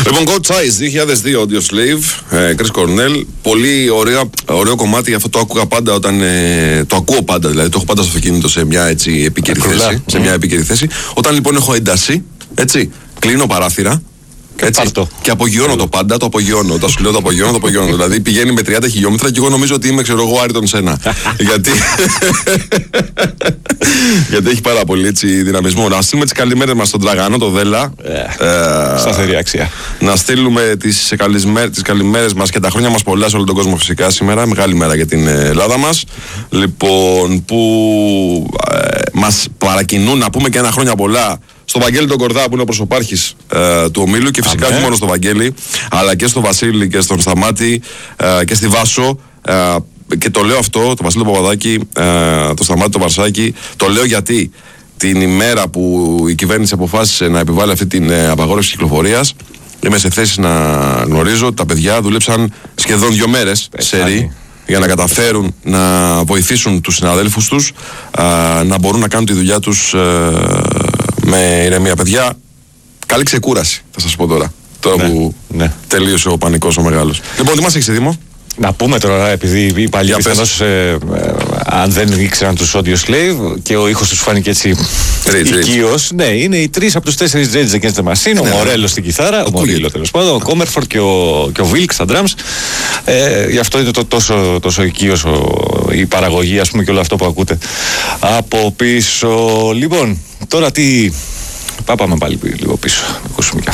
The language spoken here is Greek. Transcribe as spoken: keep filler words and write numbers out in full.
Λοιπόν, God Size δύο χιλιάδες δύο, Audio Slave, ε, Chris Cornell. Πολύ ωραία, ωραίο κομμάτι, αυτό το άκουγα πάντα όταν. Ε, το ακούω πάντα, δηλαδή το έχω πάντα στο αυτοκίνητο σε μια έτσι επίκαιρη θέση. Σε μια επίκαιρη θέση. Όταν λοιπόν έχω ένταση, έτσι, κλείνω παράθυρα. Έτσι, και απογειώνω το πάντα, το απογειώνω. Όταν σου λέω το απογειώνω, το απογειώνω. Δηλαδή πηγαίνει με τριάντα χιλιόμετρα και εγώ νομίζω ότι είμαι, ξέρω εγώ, Άρητον Σένα. Γιατί. Γιατί έχει πάρα πολύ έτσι δυναμισμό. Να στείλουμε τις καλημέρες μας στον Τραγανό, το Δέλα. Ε, Σταθερή αξία. Να στείλουμε τις, τις καλημέρες μας και τα χρόνια μας πολλά σε όλο τον κόσμο φυσικά σήμερα. Μεγάλη μέρα για την Ελλάδα μας. Λοιπόν, που ε, μας παρακινούν να πούμε και ένα χρόνια πολλά στο Βαγγέλη τον Κορδά που είναι ο προσωπάρχης ε, του ομίλου και φυσικά όχι μόνο στο Βαγγέλη αλλά και στο Βασίλη και στον Σταμάτη ε, και στη Βάσο ε, και το λέω αυτό, το Βασίλη Παπαδάκη, ε, το Σταμάτη το Βαρσάκη, το λέω γιατί την ημέρα που η κυβέρνηση αποφάσισε να επιβάλλει αυτή την ε, απαγόρευση κυκλοφορίας είμαι σε θέση να γνωρίζω ότι τα παιδιά δούλεψαν σχεδόν δύο μέρες σερί για να καταφέρουν να βοηθήσουν τους συναδέλφους τους ε, να μπορούν να κάνουν τη δουλειά τους ε, με ηρεμία. Παιδιά, καλή ξεκούραση θα σας πω τώρα. Τώρα ναι, που ναι. τελείωσε ο πανικός ο μεγάλος. Λοιπόν, τι μας έχεις, Δήμο? Να πούμε τώρα, επειδή οι παλιοί πιθανώς ε, ε, αν δεν ήξεραν τους Audio Slave και ο ήχος τους φάνηκε έτσι οικείος. Ναι, είναι οι τρεις από τους τέσσερις Rage Against the Machine. Ναι, ο Μορέλο στην κιθάρα, ο Μορίλο τέλος πάντων, ο Κόμερφορντ και ο, και ο Βίλκ στα drums. Ε, γι' αυτό είναι το, τόσο, τόσο οικείος ο, η παραγωγή, ας πούμε, και όλο αυτό που ακούτε από πίσω. Λοιπόν, τώρα τι. Πάμε πάλι λίγο πίσω, να ακούσουμε κι αυτό.